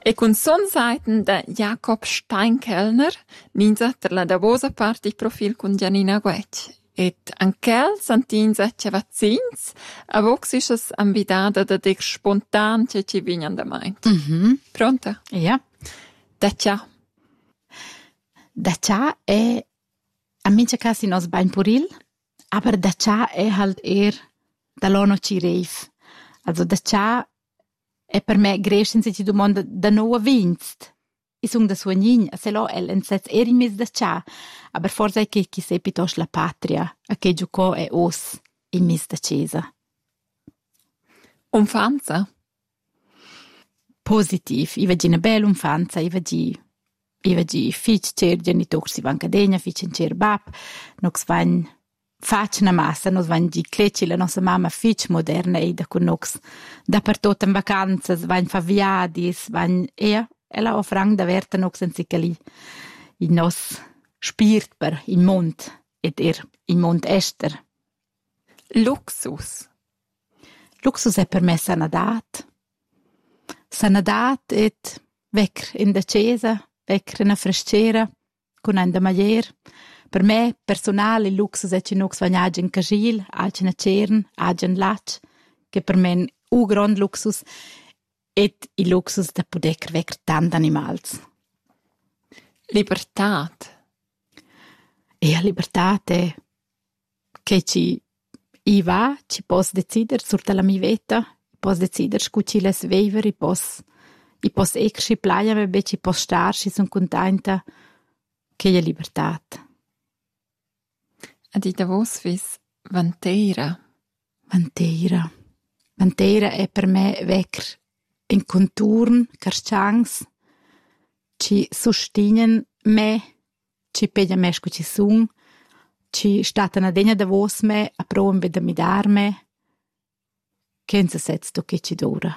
E con sonseiten da Jakob Steinkellner, ninsa ter la davosa parte il profil con Gianina Guetsch. Et anch'el santinsa che vaccins, a vox isas ambidada da dec spontan che ci vignan da maint. Pronta? Ja. Da ciao. Da ciao è a mince casi nos bain puril, aber da ciao è halt da lono ci reif. Also da ciao è per me greschen se ci domanda da nova vinst. I sung da sua nin, se lo en sets mis da ciao, aber forse è che chi se pitos la patria, a che giuco è os in mis da cesa. Infanza? Positiv, i vegi una bella infanza, i vegi fitch cer genitor si van cadegna, fitch in cer bab, nox van faccia massa, nos van gi cleci la nostra mamma fitch moderna e da con nox dappertot in vacanzas, van fa viadis, van ella offrang da verta nox en sicali il nos spirt per il mond ed il mond ester. Luxus? Luxus è per me sanadat. Sanadat et vecr in da cesa, vecr in a frescera, con ein da maglier. Per me, personale, il luxus è che nox van agen casil, agen a cern, agen latch, che per me è un grand luxus, et il luxus da poder vecr tant animals. Libertat? E la libertat è che ci va, ci pos decider surta la mi veta, pos decider scu ci les veiver, i pos ecci playa me be ci pos star, ci son contenta che la libertat. Adi da vos vis Vanteira? Vanteira è per me vecr in conturn, carcians, ci sustinen me, ci peglia me scu ci sun, ci statana degna da vos me, a proven be da mi dar me, che in se setz to che ci dura.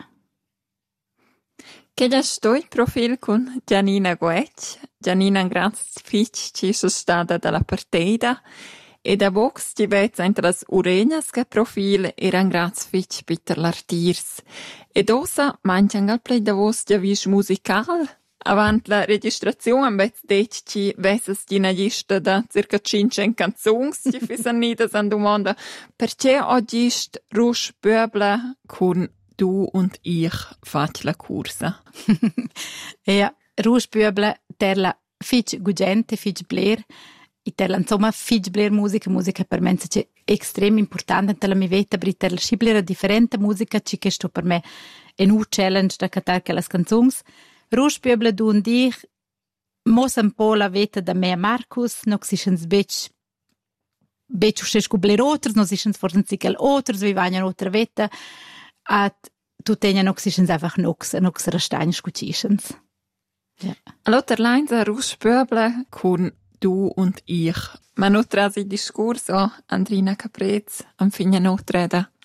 Che già sto il profil con Gianina Guetsch. Gianina grazie fitch ci sono stata dalla partita e da vox ci vezza entre las uregnas che profil eran grazie fitch Peter Lartiers. Ed osa mangian al play da vos già vis musical. Avant la registrazione ambez dec ci vessas di una lista da circa 500 canzons ci fissan nidas an domanda perché oggi ist Rusch Böble con du und ich fat la cursa. Ja, Rusch Böble terla fitch gugente, fitch bler, i terla insomma fitch bler musica per me è estrem importante nella mia vita, per terla sciblera differente musica ci che sto per me è un challenge da cantar che las canzons. Rusch Böble du und ich mos un po la veta da me Marcus, nox ischens bec usces cubler oters, nos ischens forsen sikel oters, vi vagnan otra veta, at tu tegna nox ischens einfach nox rastain scucischens. Ja. Allora leinsa Rusch Böble con du und ich. Ma no trasi discorso Andrina Caprez am fine notreda.